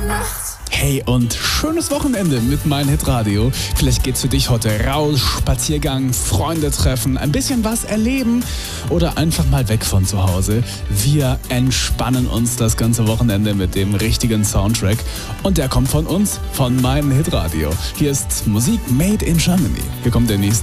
Hey und schönes Wochenende mit Mein Hit Radio. Vielleicht geht's für dich heute raus, Spaziergang, Freunde treffen, ein bisschen was erleben oder einfach mal weg von zu Hause. Wir entspannen uns das ganze Wochenende mit dem richtigen Soundtrack und der kommt von uns, von Mein Hit Radio. Hier ist Musik made in Germany. Hier kommt der nächste.